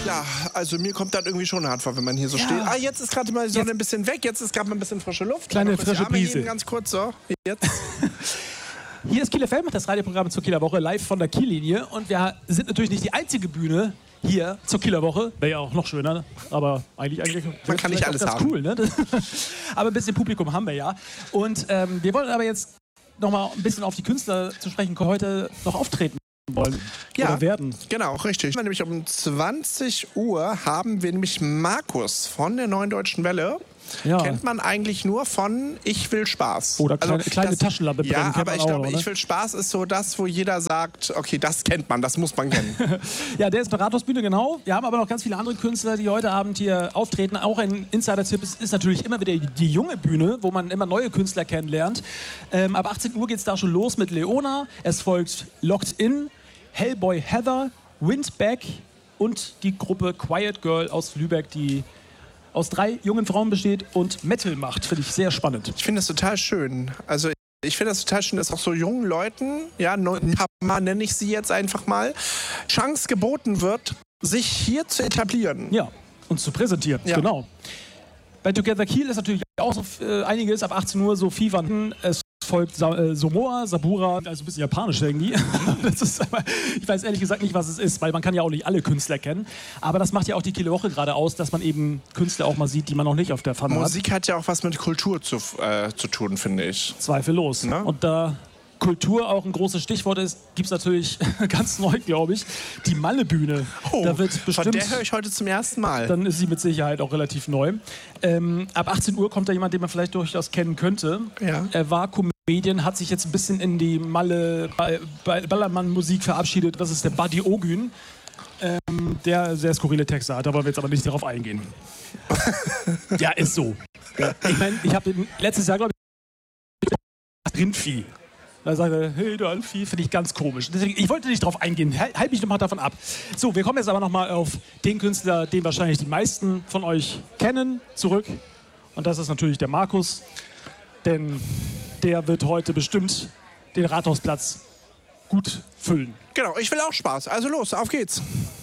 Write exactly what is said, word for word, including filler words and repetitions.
Ja, also mir kommt das irgendwie schon hart vor, wenn man hier so ja. steht. Ah, jetzt ist gerade mal die Sonne jetzt ein bisschen weg, jetzt ist gerade mal ein bisschen frische Luft. Kleine frische Brise. Ganz kurz, so, jetzt. Hier ist Kiel F M, das Radioprogramm zur Kieler Woche, live von der Kiellinie. Und wir sind natürlich nicht die einzige Bühne hier zur Kieler Woche. Wäre ja auch noch schöner, aber eigentlich... eigentlich Man kann nicht alles haben. Cool, ne? Aber ein bisschen Publikum haben wir ja. Und ähm, wir wollen aber jetzt noch mal ein bisschen auf die Künstler zu sprechen kommen, heute noch auftreten wollen ja, oder werden. Genau, richtig. Nämlich um zwanzig Uhr haben wir nämlich Markus von der Neuen Deutschen Welle. Ja. Kennt man eigentlich nur von Ich will Spaß. Oder kleine, also kleine das, Taschenlampe brennen. Ja, aber ich auch, glaube, oder? Ich will Spaß ist so das, wo jeder sagt, okay, das kennt man, das muss man kennen. Ja, der ist eine Rathausbühne, genau. Wir haben aber noch ganz viele andere Künstler, die heute Abend hier auftreten. Auch ein Insider-Tipp ist, ist natürlich immer wieder die junge Bühne, wo man immer neue Künstler kennenlernt. Ähm, ab achtzehn Uhr geht es da schon los mit Leona. Es folgt Locked In, Hellboy Heather, Windback und die Gruppe Quiet Girl aus Lübeck, die aus drei jungen Frauen besteht und Metal macht. Finde ich sehr spannend. Ich finde das total schön. Also ich finde das total schön, dass auch so jungen Leuten, ja, Papa nenne ich sie jetzt einfach mal, Chance geboten wird, sich hier zu etablieren. Ja, und zu präsentieren, ja. Genau. Bei Together Kiel ist natürlich auch so äh, einiges. Ab achtzehn Uhr so Fever. Es folgt Sa äh, Somoa, Sabura, also ein bisschen japanisch irgendwie. Das ist aber, ich weiß ehrlich gesagt nicht, was es ist, weil man kann ja auch nicht alle Künstler kennen. Aber das macht ja auch die Kieler Woche gerade aus, dass man eben Künstler auch mal sieht, die man noch nicht auf der Pfanne hat. Musik hat ja auch was mit Kultur zu, äh, zu tun, finde ich. Zweifellos. Ne? Und da Kultur auch ein großes Stichwort ist, gibt es natürlich ganz neu, glaube ich, die Malle-Bühne. Oh, da wird bestimmt, von der höre ich heute zum ersten Mal. Dann ist sie mit Sicherheit auch relativ neu. Ähm, ab achtzehn Uhr kommt da jemand, den man vielleicht durchaus kennen könnte. Ja. Er war Comedian, hat sich jetzt ein bisschen in die Malle-Ballermann-Musik verabschiedet. Das ist der Buddy Ogün, ähm, der sehr skurrile Texte hat, aber wir jetzt aber nicht darauf eingehen. Ja, ist so. Ich meine, ich habe letztes Jahr, glaube ich, Rindvieh. Da sagt er, hey, du Alfie, finde ich ganz komisch. Deswegen, ich wollte nicht drauf eingehen, halt mich doch mal davon ab. So, wir kommen jetzt aber noch mal auf den Künstler, den wahrscheinlich die meisten von euch kennen, zurück. Und das ist natürlich der Markus, denn der wird heute bestimmt den Rathausplatz gut füllen. Genau, ich will auch Spaß. Also los, auf geht's.